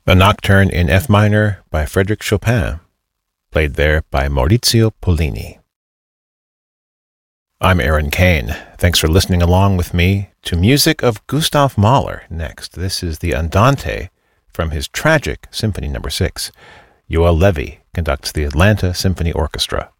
A Nocturne in F minor by Frédéric Chopin, played there by Maurizio Pollini. I'm Aaron Kane. Thanks for listening along with me to music of Gustav Mahler next. This is the Andante from his tragic Symphony No. 6. Yoel Levy conducts the Atlanta Symphony Orchestra.